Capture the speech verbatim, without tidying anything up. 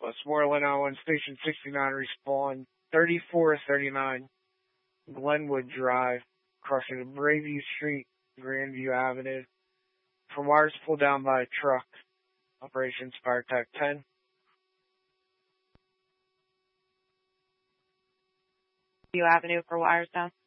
Westmoreland Island, Station sixty-nine, respawn thirty-four thirty-nine Glenwood Drive, crossing to Brayview Street, Grandview Avenue. For wires pulled down by a truck. Operations Fire Tech ten. View Avenue for wires down.